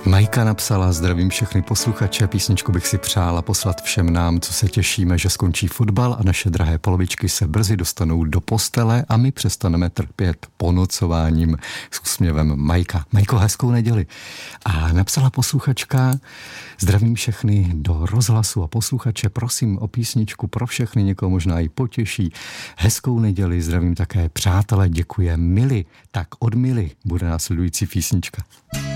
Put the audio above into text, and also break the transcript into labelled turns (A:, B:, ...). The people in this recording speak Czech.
A: Majka napsala: zdravím všechny posluchače, písničku bych si přála poslat všem nám, co se těšíme, že skončí fotbal a naše drahé polovičky se brzy dostanou do postele a my přestaneme trpět ponocováním. S úsměvem Majka. Majko, hezkou neděli. A napsala posluchačka: zdravím všechny do rozhlasu a posluchače, prosím o písničku pro všechny, někoho možná i potěší. Hezkou neděli, zdravím také přátelé, děkuje Mili. Tak od Mili bude následující písnička.